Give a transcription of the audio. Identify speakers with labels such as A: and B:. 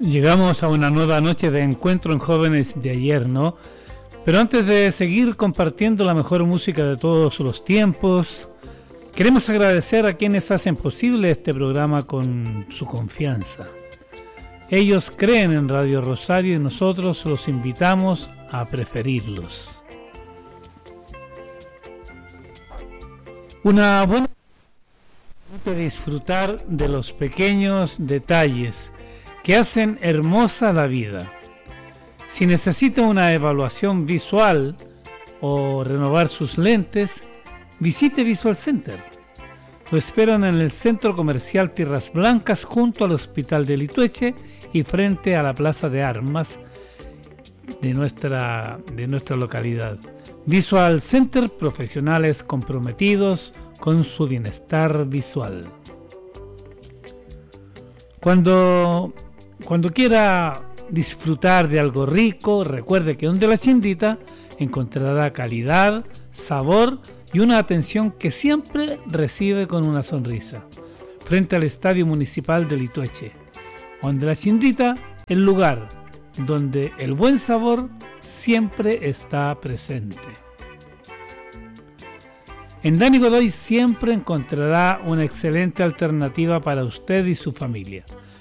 A: Llegamos a una nueva noche de encuentro en Jóvenes de Ayer, ¿no? Pero antes de seguir compartiendo la mejor música de todos los tiempos, queremos agradecer a quienes hacen posible este programa con su confianza. Ellos creen en Radio Rosario y nosotros los invitamos a preferirlos. Una buena de disfrutar de los pequeños detalles que hacen hermosa la vida. Si necesita una evaluación visual o renovar sus lentes, visite Visual Center. Lo esperan en el Centro Comercial Tierras Blancas junto al Hospital de Litueche y frente a la Plaza de Armas de nuestra localidad. Visual Center, profesionales comprometidos con su bienestar visual. Cuando quiera disfrutar de algo rico, recuerde que donde la Chindita encontrará calidad, sabor y una atención que siempre recibe con una sonrisa. Frente al Estadio Municipal de Litueche, donde la Chindita, el lugar donde el buen sabor siempre está presente. En Dani Godoy siempre encontrará una excelente alternativa para usted y su familia.